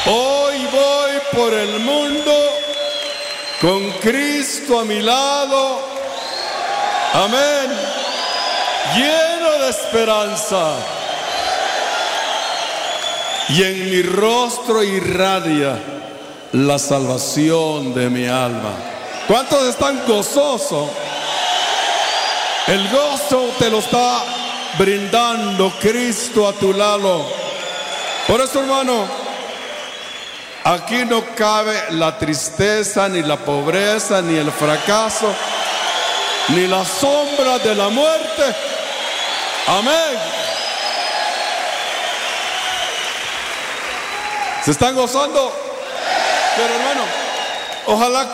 Hoy voy por el mundo con Cristo a mi lado. Amén. Lleno de esperanza. Y en mi rostro irradia la salvación de mi alma. ¿Cuántos están gozosos? El gozo te lo está brindando Cristo a tu lado. Por eso, hermano, aquí no cabe la tristeza, ni la pobreza, ni el fracaso, ni la sombra de la muerte. Amén. ¿Se están gozando? Pero hermano, ojalá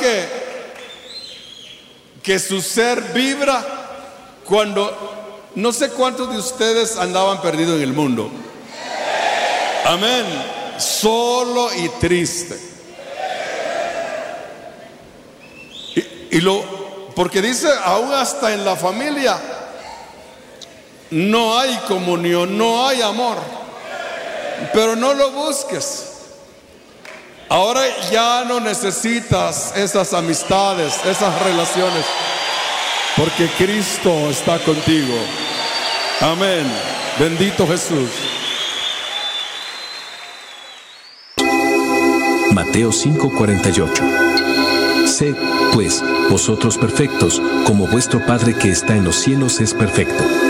que su ser vibra cuando, no sé cuántos de ustedes andaban perdidos en el mundo. Amén. Solo y triste. Porque dice, aún hasta en la familia no hay comunión, no hay amor. Pero no lo busques. Ahora ya no necesitas esas amistades, esas relaciones, porque Cristo está contigo. Amén. Bendito Jesús. Mateo 5:48. Sed, pues, vosotros perfectos, como vuestro Padre que está en los cielos es perfecto.